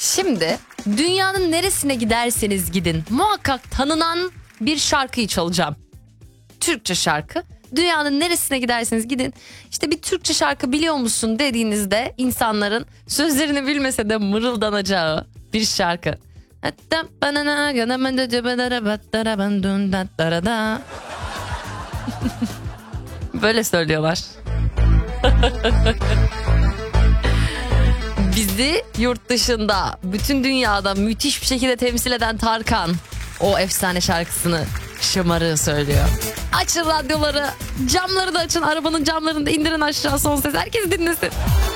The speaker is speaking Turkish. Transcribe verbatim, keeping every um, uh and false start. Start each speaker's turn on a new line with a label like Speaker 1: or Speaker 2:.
Speaker 1: Şimdi dünyanın neresine giderseniz gidin muhakkak tanınan bir şarkıyı çalacağım. Türkçe şarkı. Dünyanın neresine giderseniz gidin. İşte bir Türkçe şarkı biliyor musun dediğinizde insanların sözlerini bilmese de mırıldanacağı bir şarkı. Böyle söylüyorlar. Bizi yurt dışında, bütün dünyada müthiş bir şekilde temsil eden Tarkan o efsane şarkısını şımarığı söylüyor. Açın radyoları, camları da açın, arabanın camlarını da indirin aşağı, son ses herkes dinlesin.